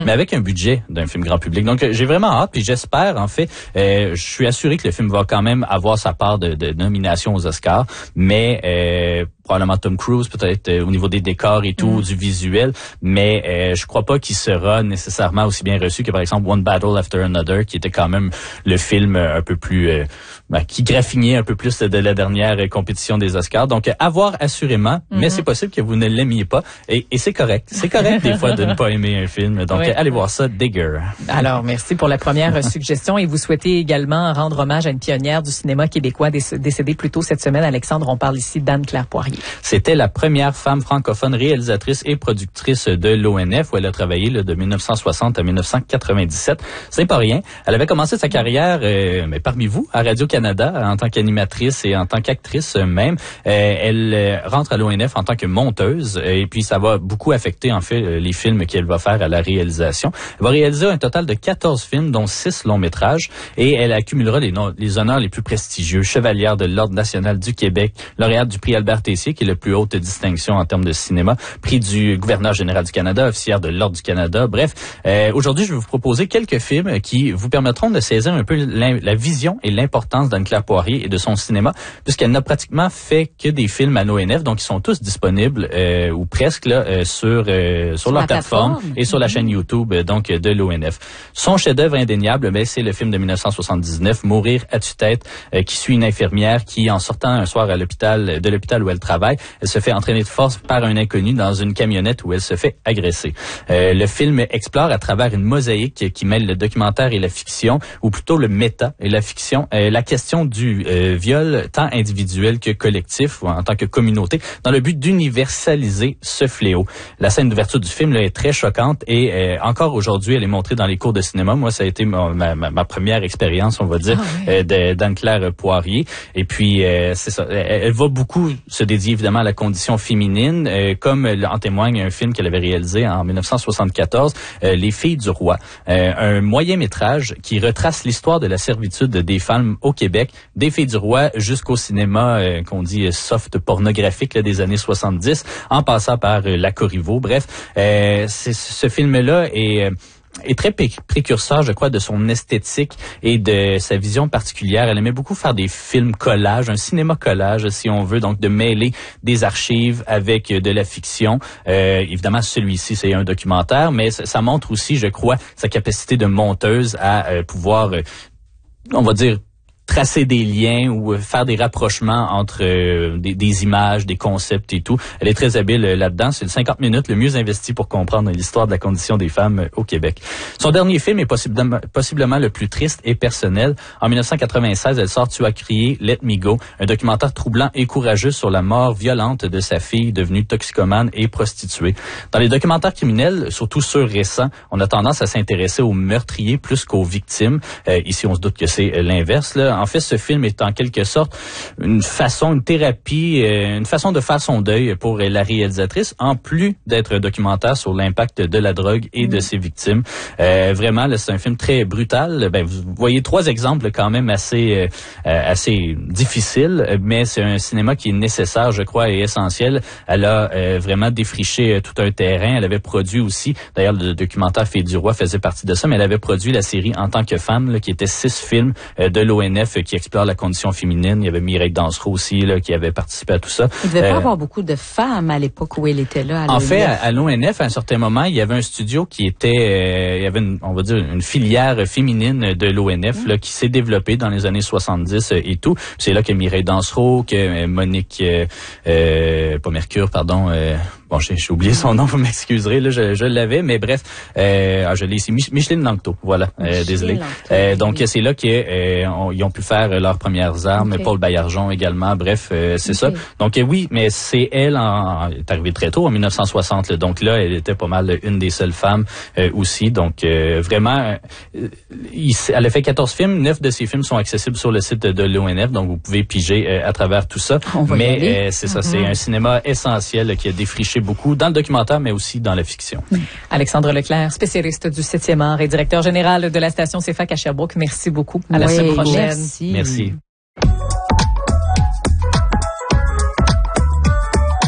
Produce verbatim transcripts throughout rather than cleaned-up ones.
mais avec un budget d'un film grand public. Donc, j'ai vraiment hâte, puis j'espère, en fait, euh, je suis assuré que le film va quand même avoir sa part de, de nomination aux Oscars, mais euh, probablement Tom Cruise, peut-être euh, au niveau des décors et tout, mm. du visuel, mais euh, je crois pas qu'il sera nécessairement aussi bien reçu que, par exemple, One Battle After Another, qui était quand même le film un peu plus... Euh, ben, qui graffignait un peu plus de la dernière compétition des Oscars. Donc, à voir assurément, mm-hmm. mais c'est possible que vous ne l'aimiez pas, et, et c'est correct. C'est correct, des fois, de ne pas aimer un film. Donc, oui. allez voir ça, Digger. Alors, merci pour la première suggestion, et vous souhaitez également rendre hommage à une pionnière du cinéma québécois décédée plus tôt cette semaine. Alexandre, on parle ici d'Anne-Claire Poirier. C'était la première femme francophone réalisatrice et productrice de l'O N F, où elle a travaillé là, de dix-neuf cent soixante à dix-neuf cent quatre-vingt-dix-sept. C'est pas rien. Elle avait commencé sa carrière, euh, mais parmi vous, à Radio-Canada, en tant qu'animatrice et en tant qu'actrice même. Euh, elle euh, rentre à l'O N F en tant que monteuse, euh, et puis ça va beaucoup affecter, en fait, euh, les films qu'elle va faire à la réalisation. Elle va réaliser un total de quatorze films, dont six longs métrages, et elle accumulera les, no- les honneurs les plus prestigieux: chevalière de l'Ordre national du Québec, lauréate du prix Albert Tessier, qui est la plus haute distinction en termes de cinéma, prix du gouverneur général du Canada, officière de l'Ordre du Canada. Bref, euh, aujourd'hui, je vais vous proposer quelques films qui vous permettront de saisir un peu la vision et l'importance d'Anne-Claire Poirier et de son cinéma, puisqu'elle n'a pratiquement fait que des films à l'O N F, donc ils sont tous disponibles, euh, ou presque, là, euh, sur, euh, sur, sur leur plateforme, plateforme et sur la chaîne YouTube, euh, donc, de l'O N F. Son chef-d'œuvre indéniable, ben, c'est le film de dix-neuf cent soixante-dix-neuf, Mourir à tue-tête, euh, qui suit une infirmière qui, en sortant un soir à l'hôpital, de l'hôpital où elle travaille, elle se fait entraîner de force par un inconnu dans une camionnette où elle se fait agresser. Euh, le film explore à travers une mosaïque qui mêle le documentaire et la fiction, ou plutôt le méta et la fiction, euh, la question du euh, viol, tant individuel que collectif, ou en tant que communauté, dans le but d'universaliser ce fléau. La scène d'ouverture du film là, est très choquante, et euh, encore aujourd'hui, elle est montrée dans les cours de cinéma. Moi, ça a été ma, ma, ma première expérience, on va dire, ah, oui. euh, de, d'Anne-Claire Poirier. Et puis, euh, c'est ça. Elle, elle va beaucoup se dédier, évidemment, à la condition féminine, euh, comme en témoigne un film qu'elle avait réalisé en dix-neuf cent soixante-quatorze, euh, Les filles du roi. Euh, un moyen-métrage qui retrace l'histoire de la servitude des femmes au Québec, des filles du roi jusqu'au cinéma euh, qu'on dit euh, soft pornographique là, des années soixante-dix, en passant par euh, la Corriveau. Bref, euh, c'est, ce film-là est... Euh, est très pré- précurseur, je crois, de son esthétique et de sa vision particulière. Elle aimait beaucoup faire des films collages, un cinéma collage, si on veut, donc de mêler des archives avec de la fiction. Euh, évidemment, celui-ci, c'est un documentaire, mais ça, ça montre aussi, je crois, sa capacité de monteuse à euh, pouvoir, euh, on va dire, tracer des liens ou faire des rapprochements entre euh, des, des images, des concepts et tout. Elle est très habile euh, là-dedans. C'est le cinquante minutes le mieux investi pour comprendre l'histoire de la condition des femmes euh, au Québec. Son dernier film est possiblement, possiblement le plus triste et personnel. En dix-neuf cent quatre-vingt-seize, elle sort Tu as crié, Let Me Go, un documentaire troublant et courageux sur la mort violente de sa fille devenue toxicomane et prostituée. Dans les documentaires criminels, surtout ceux récents, on a tendance à s'intéresser aux meurtriers plus qu'aux victimes. Euh, ici, on se doute que c'est euh, l'inverse, là. En fait, ce film est en quelque sorte une façon, une thérapie, euh, une façon de faire son deuil pour la réalisatrice, en plus d'être un documentaire sur l'impact de la drogue et mmh. de ses victimes. Euh, vraiment, là, c'est un film très brutal. Ben, vous voyez trois exemples quand même assez, euh, assez difficiles, mais c'est un cinéma qui est nécessaire, je crois, et essentiel. Elle a euh, vraiment défriché euh, tout un terrain. Elle avait produit aussi, d'ailleurs, le documentaire Filles du roi faisait partie de ça, mais elle avait produit la série En tant que femme, là, qui était six films euh, de l'O N F qui explore la condition féminine. Il y avait Mireille Dansereau aussi là, qui avait participé à tout ça. Il ne devait euh, pas avoir beaucoup de femmes à l'époque où elle était là. À en fait, à, à l'O N F, à un certain moment, il y avait un studio qui était, euh, il y avait, une, on va dire, une filière féminine de l'O N F mmh. là, qui s'est développée dans les années soixante-dix et tout. Puis c'est là que Mireille Dansereau, que euh, Monique, euh, euh, pas Mercure, pardon, euh, bon, j'ai, j'ai oublié son nom, vous m'excuserez, là, je, je l'avais, mais bref, euh, ah, je l'ai ici, Mich- Micheline Langto, voilà, euh, désolé. Langto, euh, donc, oui. c'est là qu'ils euh, ont, ont pu faire leurs premières armes, okay. Paul Baillargeon également, bref, euh, c'est okay. ça. Donc, euh, oui, mais c'est elle, en, elle est arrivée très tôt, en dix-neuf cent soixante, là, donc là, elle était pas mal une des seules femmes euh, aussi, donc euh, vraiment, euh, il, elle a fait quatorze films, neuf de ces films sont accessibles sur le site de, de l'O N F, donc vous pouvez piger euh, à travers tout ça, mais euh, c'est mm-hmm. ça, c'est un cinéma essentiel là, qui a défriché beaucoup dans le documentaire, mais aussi dans la fiction. Alexandre Leclerc, spécialiste du septième art et directeur général de la station C F A C à Sherbrooke. Merci beaucoup. À oui, la semaine prochaine. Merci. Merci.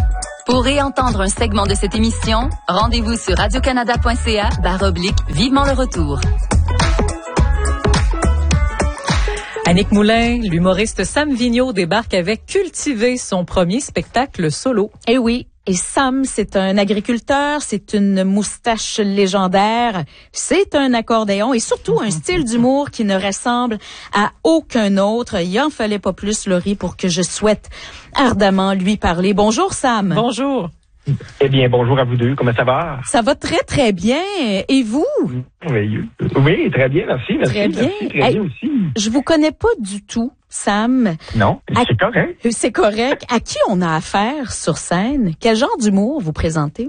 Pour réentendre un segment de cette émission, rendez-vous sur radiocanada.ca barre oblique vivement le retour. Annick Moulin, l'humoriste Sam Vigneault débarque avec Cultiver, son premier spectacle solo. Eh oui. Et Sam, c'est un agriculteur, c'est une moustache légendaire, c'est un accordéon et surtout un style d'humour qui ne ressemble à aucun autre. Il en fallait pas plus, Laurie, pour que je souhaite ardemment lui parler. Bonjour, Sam. Bonjour. Eh bien, bonjour à vous deux. Comment ça va? Ça va très, très bien. Et vous? Oui, oui très bien, merci. merci très bien. Merci, très hey, bien aussi. Je vous connais pas du tout, Sam. Non, à, c'est correct. C'est correct. À qui on a affaire sur scène? Quel genre d'humour vous présentez?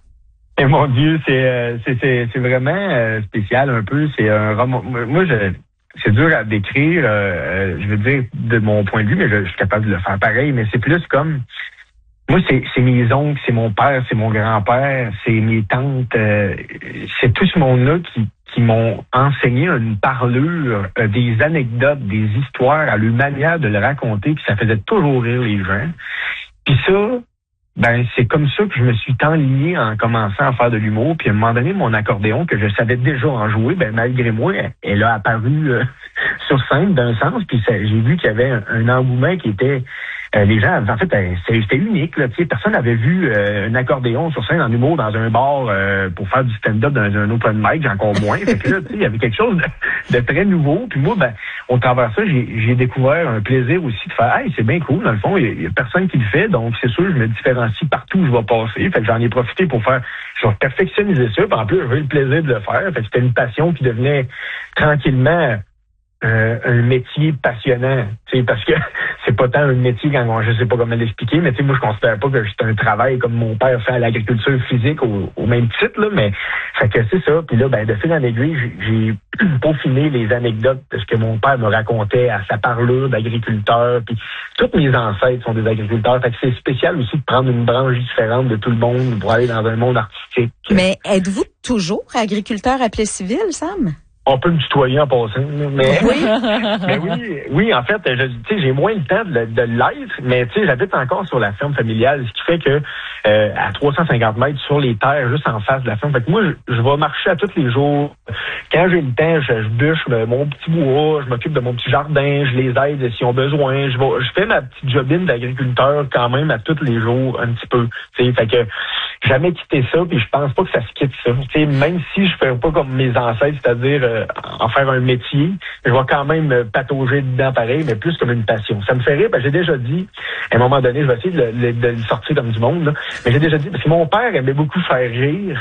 Eh, mon Dieu, c'est, euh, c'est, c'est, c'est vraiment euh, spécial un peu. C'est un roman. Moi, je... C'est dur à décrire, euh, je veux dire, de mon point de vue, mais je, je suis capable de le faire pareil. Mais c'est plus comme... Moi, c'est, c'est mes oncles, c'est mon père, c'est mon grand-père, c'est mes tantes. Euh, c'est tout ce monde-là qui, qui m'ont enseigné une parlure, euh, des anecdotes, des histoires, à leur manière de le raconter, puis ça faisait toujours rire les gens. Puis ça, ben c'est comme ça que je me suis enligné en commençant à faire de l'humour. Puis à un moment donné, mon accordéon, que je savais déjà en jouer, ben malgré moi, elle, elle a apparu euh, sur scène d'un sens. Puis ça, j'ai vu qu'il y avait un, un engouement qui était... Euh, les gens, en fait, euh, c'était unique. Là, personne n'avait vu euh, un accordéon sur scène en humour dans un bar euh, pour faire du stand-up dans un open mic, j'ai encore moins. Fait que là, il y avait quelque chose de, de très nouveau. Puis moi, ben, au travers de ça, j'ai, j'ai découvert un plaisir aussi de faire « Hey, c'est bien cool, dans le fond, il n'y a, a personne qui le fait, donc c'est sûr, je me différencie partout où je vais passer. » Fait que j'en ai profité pour faire, je vais perfectionniser ça, puis en plus, j'avais le plaisir de le faire. Fait que c'était une passion qui devenait tranquillement... Euh, un métier passionnant, tu sais, parce que c'est pas tant un métier quand on, je sais pas comment l'expliquer, mais tu sais, moi je considère pas que c'est un travail comme mon père fait à l'agriculture physique au, au même titre, là, mais fait que c'est ça. Puis là, ben de fil en aiguille, j'ai, j'ai peaufiné les anecdotes de ce que mon père me racontait à sa parlure d'agriculteur. Puis tous mes ancêtres sont des agriculteurs, fait que c'est spécial aussi de prendre une branche différente de tout le monde pour aller dans un monde artistique. Mais êtes-vous toujours agriculteur appelé civil, Sam? On peut me tutoyer en passant, mais oui, mais oui, oui, en fait, je, tu sais, j'ai moins le temps de, de l'être, mais tu sais, j'habite encore sur la ferme familiale, ce qui fait que euh, à trois cent cinquante mètres sur les terres, juste en face de la ferme. Fait que moi, je, je vais marcher à tous les jours. Quand j'ai le temps, je, je bûche mon petit bois, je m'occupe de mon petit jardin, je les aide s'ils ont besoin. Je vais, je fais ma petite jobine d'agriculteur quand même à tous les jours, un petit peu. Tu sais, fait que jamais quitter ça, puis je pense pas que ça se quitte ça. Tu sais, même si je fais pas comme mes ancêtres, c'est-à-dire euh, en faire un métier, je vais quand même euh, patauger dedans pareil, mais plus comme une passion. Ça me fait rire, parce que j'ai déjà dit, à un moment donné, je vais essayer de le, de le sortir comme du monde, là, mais j'ai déjà dit, parce que mon père aimait beaucoup faire rire,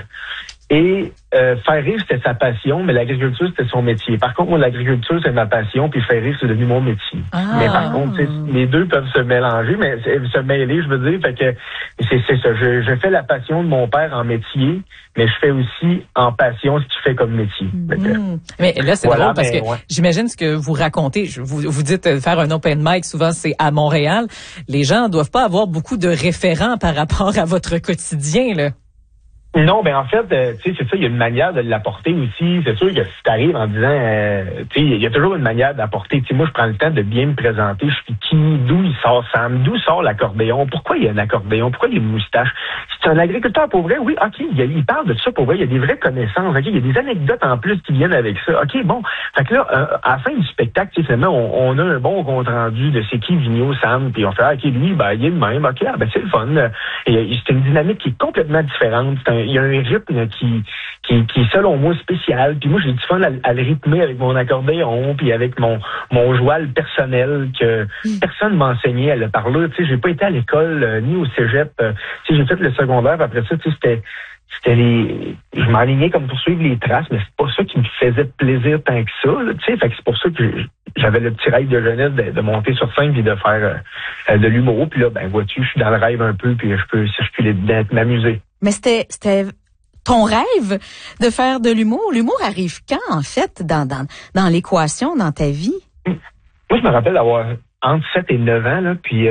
et euh, faire rire, c'était sa passion, mais l'agriculture, c'était son métier. Par contre, moi, l'agriculture, c'est ma passion, puis faire rire, c'est devenu mon métier. Ah. Mais par contre, les deux peuvent se mélanger, mais se mêler, je veux dire, fait que c'est, c'est ça. Je, je fais la passion de mon père en métier, mais je fais aussi en passion ce qu'il fait comme métier. Mmh. Mais là, c'est voilà, drôle parce mais, que ouais. j'imagine ce que vous racontez. Vous, vous dites euh, faire un open mic, souvent c'est à Montréal. Les gens ne doivent pas avoir beaucoup de référents par rapport à votre quotidien, là. Non, ben en fait, euh, tu sais, c'est ça, il y a une manière de l'apporter aussi. C'est sûr que si t'arrives en disant, euh, tu sais, il y a toujours une manière d'apporter. Tu sais, moi, je prends le temps de bien me présenter. Je suis qui, d'où il sort Sam, d'où sort l'accordéon, pourquoi il y a un accordéon, pourquoi il y a une moustache. C'est un agriculteur pour vrai, oui, ok, il, il parle de ça pour vrai, il y a des vraies connaissances, ok, il y a des anecdotes en plus qui viennent avec ça. Ok, bon, fait que là, euh, à la fin du spectacle, tu sais, finalement, on, on a un bon compte rendu de c'est qui Vigneault, Sam, puis on fait, ah, ok, lui, ben, il est le même, ok, ah, ben c'est le fun. Et c'est une dynamique qui est complètement différente. C'est un, il y a un rythme qui, qui, qui est selon moi spécial. Puis moi, j'ai du fun à, à le rythmer avec mon accordéon, puis avec mon, mon joual personnel que mm. personne m'a enseigné à le parler. Tu sais, j'ai pas été à l'école euh, ni au cégep. Euh, tu sais, j'ai fait le secondaire. Puis après ça, tu sais, c'était c'était les. Je m'alignais comme pour suivre les traces, mais c'est pas ça qui me faisait plaisir tant que ça. Là, tu sais, fait que c'est pour ça que j'avais le petit rêve de jeunesse de, de monter sur scène puis de faire euh, de l'humour. Puis là, ben vois-tu, je suis dans le rêve un peu, puis je peux circuler dedans, m'amuser. Mais c'était c'était ton rêve de faire de l'humour. L'humour arrive quand, en fait, dans dans dans l'équation, dans ta vie? Moi, je me rappelle d'avoir entre sept et neuf ans, là, puis euh,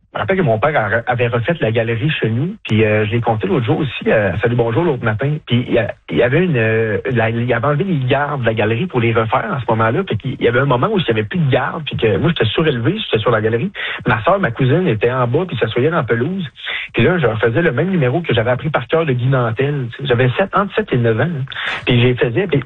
me rappelle que mon père avait refait la galerie chez nous, puis euh, je l'ai compté l'autre jour aussi, euh, Salut Bonjour l'autre matin, puis il y, y avait une, euh, la, il avait enlevé les gardes de la galerie pour les refaire à ce moment-là, puis il y avait un moment où il n'y avait plus de garde, puis que moi j'étais surélevé, j'étais sur la galerie, ma soeur, ma cousine était en bas, puis s'assoyait dans la pelouse, puis là je refaisais le même numéro que j'avais appris par cœur de Guy Nantel, j'avais sept, entre sept et neuf ans, hein. Puis j'ai faisais, puis